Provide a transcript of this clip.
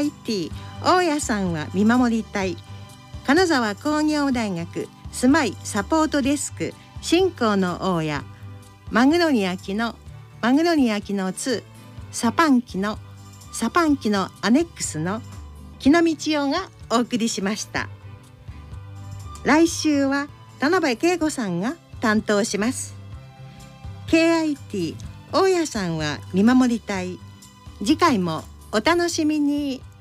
KIT 大家さんは見守りたい。金沢工業大学住まいサポートデスク新興の大家マグノリアキの2サパンキのアネックスの木野道夫がお送りしました。来週は田辺恵子さんが担当します。 KIT 大家さんは見守りたい。次回もお楽しみに。